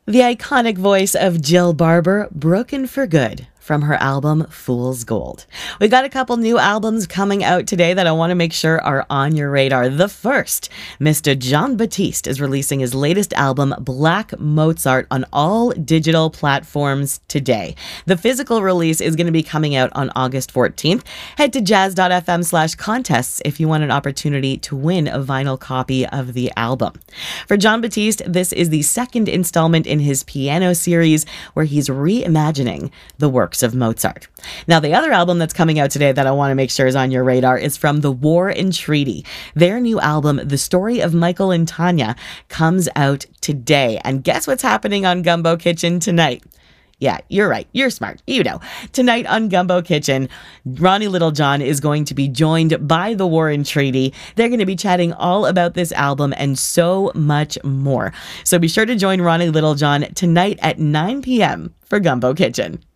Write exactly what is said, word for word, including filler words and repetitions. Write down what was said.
The iconic voice of Jill Barber, broken for good from her album Fool's Gold. We got a couple new albums coming out today that I want to make sure are on your radar. The first, Mister Jon Batiste is releasing his latest album, Black Mozart, on all digital platforms today. The physical release is going to be coming out on August fourteenth. Head to jazz.fm slash contests if you want an opportunity to win a vinyl copy of the album. For Jon Batiste, this is the second installment in his piano series where he's reimagining the works of Mozart. Now, the other album that's coming out today that I want to make sure is on your radar is from The War and Treaty. Their new album, The Story of Michael and Tanya, comes out today. And guess what's happening on Gumbo Kitchen tonight? Yeah, you're right. You're smart. You know. Tonight on Gumbo Kitchen, Ronnie Littlejohn is going to be joined by The War and Treaty. They're going to be chatting all about this album and so much more. So be sure to join Ronnie Littlejohn tonight at nine p.m. for Gumbo Kitchen.